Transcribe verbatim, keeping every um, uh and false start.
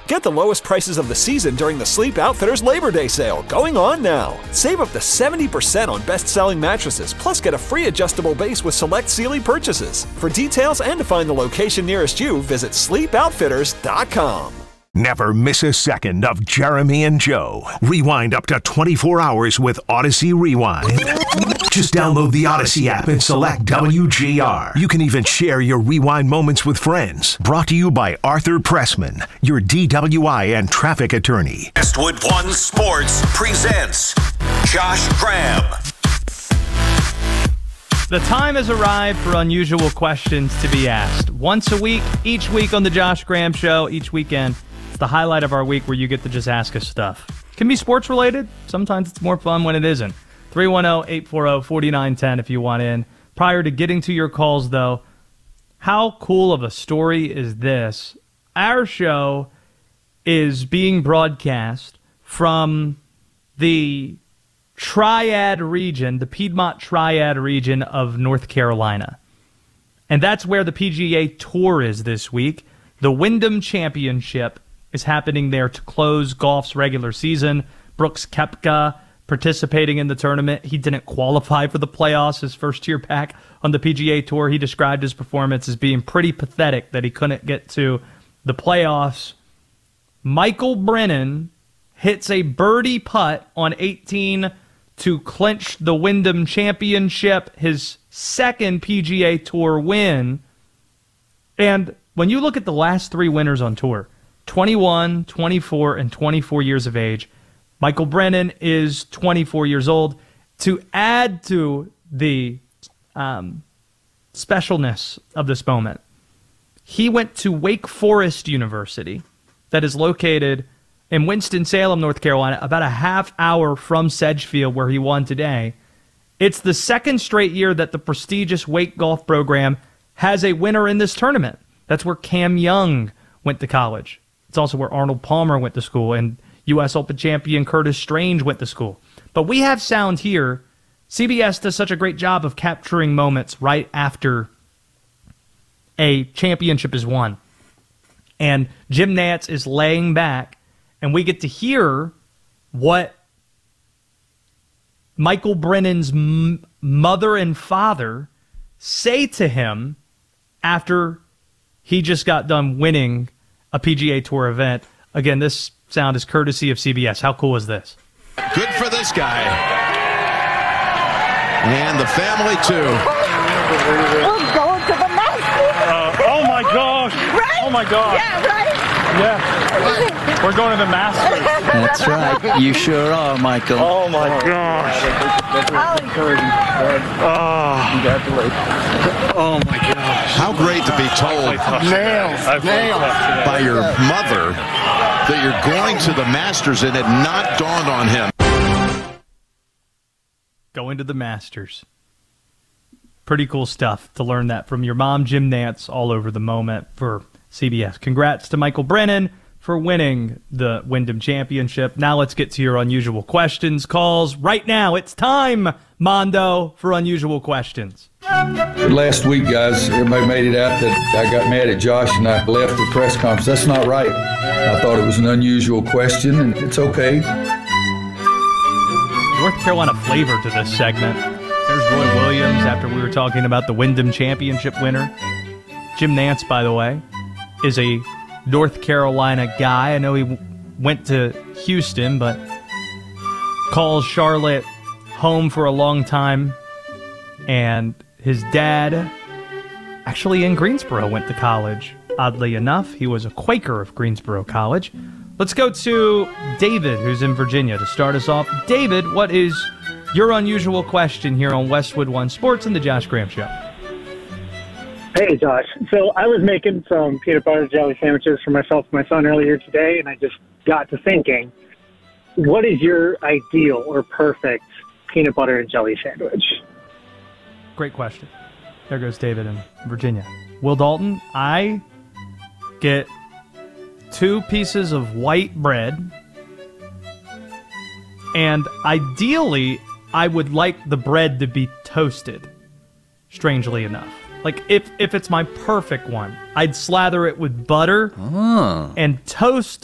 Get the lowest prices of the season during the Sleep Outfitters Labor Day sale, going on now. Save up to seventy percent on best-selling mattresses, plus get a free adjustable base with select Sealy purchases. For details and to find the location nearest you, visit sleep outfitters dot com. Never miss a second of Jeremy and Joe. Rewind up to twenty-four hours with Odyssey Rewind. Just download the Odyssey app and select W G R. You can even share your Rewind moments with friends. Brought to you by Arthur Pressman, your D W I and traffic attorney. Westwood One Sports presents Josh Graham. The time has arrived for unusual questions to be asked. Once a week, each week on the Josh Graham Show, each weekend. It's the highlight of our week where you get to just ask us stuff. Can be sports related. Sometimes it's more fun when it isn't. three one zero, eight four zero, four nine one zero if you want in. Prior to getting to your calls, though, how cool of a story is this? Our show is being broadcast from the Triad region, the Piedmont Triad region of North Carolina. And that's where the P G A Tour is this week. The Wyndham Championship is happening there to close golf's regular season. Brooks Koepka participating in the tournament. He didn't qualify for the playoffs his first year back on the P G A Tour. He described his performance as being pretty pathetic that he couldn't get to the playoffs. Michael Brennan hits a birdie putt on eighteen to clinch the Wyndham Championship, his second P G A Tour win. And when you look at the last three winners on tour, twenty-one, twenty-four, and twenty-four years of age, Michael Brennan is twenty-four years old. To add to the um, specialness of this moment, he went to Wake Forest University, that is located in Winston-Salem, North Carolina, about a half hour from Sedgefield, where he won today. It's the second straight year that the prestigious Wake golf program has a winner in this tournament. That's where Cam Young went to college. It's also where Arnold Palmer went to school, and U S Open champion Curtis Strange went to school. But we have sound here. C B S does such a great job of capturing moments right after a championship is won. And Jim Nantz is laying back, and we get to hear what Michael Brennan's m- mother and father say to him after he just got done winning a P G A Tour event. Again, this sound is courtesy of C B S. How cool is this? Good for this guy. And the family, too. We're going to the Masters. Uh, oh, my gosh. Right? Oh, my gosh. Yeah, right? Yeah. We're going to the Masters. That's right. You sure are, Michael. Oh, my gosh. Oh. Congratulations. Oh, my gosh. How great to be told nailed, nailed. by your mother that you're going to the Masters, and it not dawned on him. Going to the Masters. Pretty cool stuff to learn that from your mom, Jim Nantz, all over the moment for C B S. Congrats to Michael Brennan for winning the Wyndham Championship. Now let's get to your unusual questions, calls. Right now, it's time, Mondo, for unusual questions. Last week, guys, everybody made it out that I got mad at Josh and I left the press conference. That's not right. I thought it was an unusual question, and it's okay. North Carolina flavor to this segment. There's Roy Williams after we were talking about the Wyndham Championship winner. Jim Nantz, by the way, is a North Carolina guy. I know he w- went to Houston, but calls Charlotte home for a long time. And his dad, actually in Greensboro, went to college. Oddly enough, he was a Quaker of Greensboro College. Let's go to David, who's in Virginia, to start us off. David, what is your unusual question here on Westwood One Sports and the Josh Graham Show? Hey, Josh. So I was making some peanut butter jelly sandwiches for myself and my son earlier today, and I just got to thinking, what is your ideal or perfect peanut butter and jelly sandwich? Great question. There goes David in Virginia. Will Dalton, I get two pieces of white bread, and ideally, I would like the bread to be toasted, strangely enough. Like, if, if it's my perfect one, I'd slather it with butter Oh. and toast